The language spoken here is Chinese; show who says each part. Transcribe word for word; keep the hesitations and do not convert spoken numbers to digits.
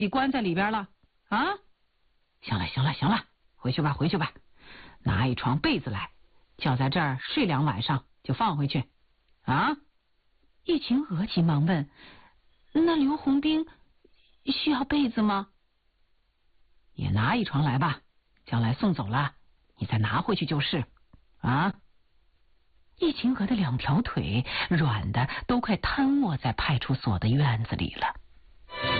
Speaker 1: 你关在里边了啊？行了行了行了，回去吧回去吧，拿一床被子来，叫在这儿睡两晚上就放回去啊。
Speaker 2: 玉晴娥急忙问：那刘洪兵需要被子吗？
Speaker 1: 也拿一床来吧，将来送走了你再拿回去就是啊。
Speaker 2: 玉晴娥的两条腿软的都快瘫卧在派出所的院子里了。